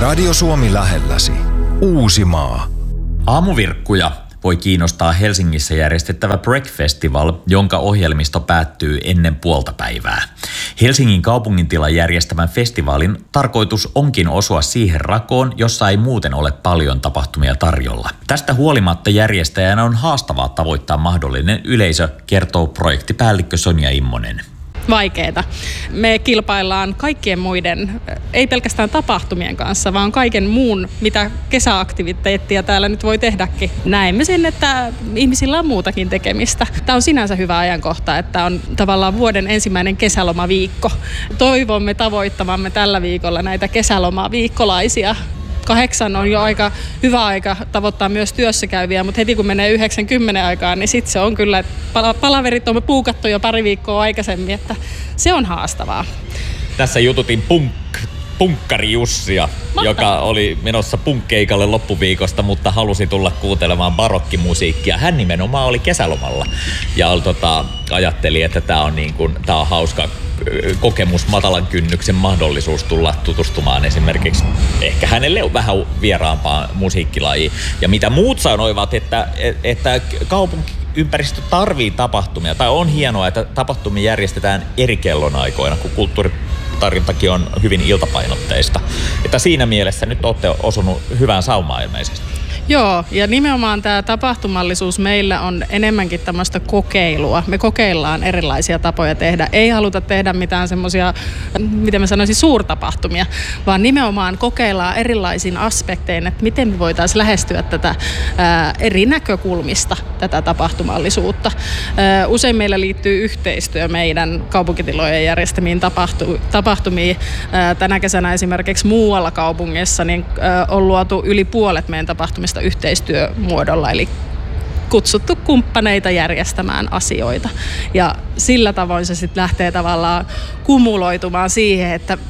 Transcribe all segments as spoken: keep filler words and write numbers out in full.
Radio Suomi lähelläsi. Uusimaa. Aamuvirkkuja voi kiinnostaa Helsingissä järjestettävä Break-festival, jonka ohjelmisto päättyy ennen puolta päivää. Helsingin kaupungintila järjestämän festivaalin tarkoitus onkin osua siihen rakoon, jossa ei muuten ole paljon tapahtumia tarjolla. Tästä huolimatta järjestäjänä on haastavaa tavoittaa mahdollinen yleisö, kertoo projektipäällikkö Sonja Immonen. Vaikeeta. Me kilpaillaan kaikkien muiden, ei pelkästään tapahtumien kanssa, vaan kaiken muun, mitä kesäaktiviteettia täällä nyt voi tehdäkin. Näemme sen, että ihmisillä on muutakin tekemistä. Tämä on sinänsä hyvä ajankohta, että on tavallaan vuoden ensimmäinen kesälomaviikko. Toivomme tavoittamamme tällä viikolla näitä kesälomaviikkolaisia. Kahdeksan on jo aika hyvä aika tavoittaa myös työssä käyviä, mutta heti kun menee yhdeksänkymmentä aikaan, niin sitten se on kyllä, että palaverit on puukattu jo pari viikkoa aikaisemmin, että se on haastavaa. Tässä jututin punk, punkkari Jussia, Mahtavaa. joka oli menossa punkkeikalle loppuviikosta, mutta halusi tulla kuuntelemaan barokkimusiikkia. Hän nimenomaan oli kesälomalla ja tota, ajatteli, että tämä on, niin kuin, tää on hauska kokemus, matalan kynnyksen mahdollisuus tulla tutustumaan esimerkiksi ehkä hänelle on vähän vieraampaan musiikkilajiin. Ja mitä muut sanoivat, että, että kaupunkiympäristö tarvii tapahtumia, tai on hienoa, että tapahtumia järjestetään eri kellonaikoina, kun kulttuuritarjontakin on hyvin iltapainotteista. Että siinä mielessä nyt olette osunut hyvään saumaan ilmeisesti. Joo, ja nimenomaan tämä tapahtumallisuus meillä on enemmänkin tämmöistä kokeilua. Me kokeillaan erilaisia tapoja tehdä. Ei haluta tehdä mitään semmoisia, miten mä sanoisin, suurtapahtumia, vaan nimenomaan kokeillaan erilaisin aspektein, että miten me voitaisiin lähestyä tätä ää, eri näkökulmista, tätä tapahtumallisuutta. Ää, usein meillä liittyy yhteistyö meidän kaupunkitilojen järjestämiin tapahtu, tapahtumiin. Ää, tänä kesänä esimerkiksi muualla kaupungissa niin, ää, on luotu yli puolet meidän tapahtumista yhteistyömuodolla, eli kutsuttu kumppaneita järjestämään asioita. Ja sillä tavoin se sitten lähtee tavallaan kumuloitumaan siihen, että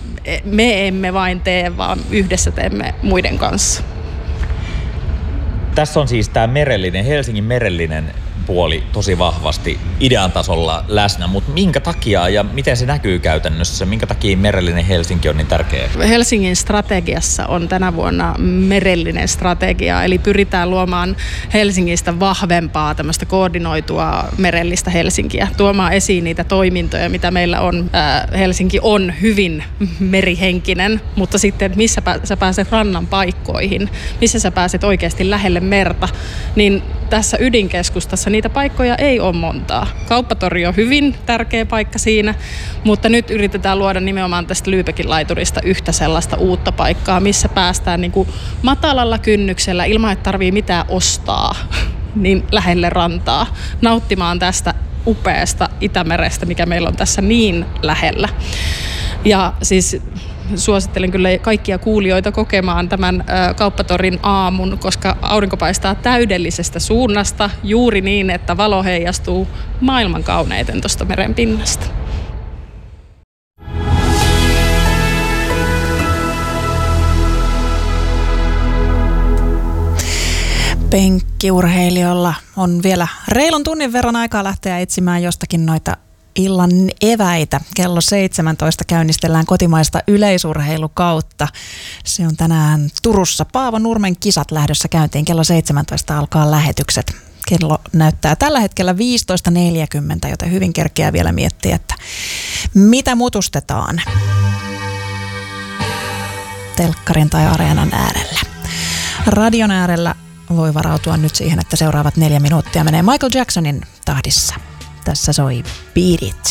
me emme vain tee, vaan yhdessä teemme muiden kanssa. Tässä on siis tämä merellinen, Helsingin merellinen puoli tosi vahvasti idean tasolla läsnä, mutta minkä takia ja miten se näkyy käytännössä? Minkä takia merellinen Helsinki on niin tärkeä? Helsingin strategiassa on tänä vuonna merellinen strategia, eli pyritään luomaan Helsingistä vahvempaa tämmöistä koordinoitua merellistä Helsinkiä, tuomaan esiin niitä toimintoja, mitä meillä on. Helsinki on hyvin merihenkinen, mutta sitten missä sä pääset rannan paikkoihin, missä sä pääset oikeasti lähelle merta, niin tässä ydinkeskustassa niitä paikkoja ei ole montaa. Kauppatori on hyvin tärkeä paikka siinä, mutta nyt yritetään luoda nimenomaan tästä Lyybekin laiturista yhtä sellaista uutta paikkaa, missä päästään niin kuin matalalla kynnyksellä ilman, että tarvii mitään ostaa, niin lähelle rantaa, nauttimaan tästä upeasta Itämerestä, mikä meillä on tässä niin lähellä. Ja siis suosittelen kyllä kaikkia kuulijoita kokemaan tämän ä, kauppatorin aamun, koska aurinko paistaa täydellisestä suunnasta juuri niin, että valo heijastuu maailman kauneiten tuosta meren pinnasta. Penkkiurheilijoilla on vielä reilun tunnin verran aikaa lähteä etsimään jostakin noita illan eväitä. Kello seitsemäntoista käynnistellään kotimaista yleisurheilukautta. Se on tänään Turussa. Paavo Nurmen kisat lähdössä käyntiin. Kello seitsemäntoista alkaa lähetykset. Kello näyttää tällä hetkellä viisitoista neljäkymmentä, joten hyvin kerkeää vielä miettiä, että mitä mutustetaan telkkarin tai areenan äärellä. Radion äärellä voi varautua nyt siihen, että seuraavat neljä minuuttia menee Michael Jacksonin tahdissa. Tässä soi Beat It.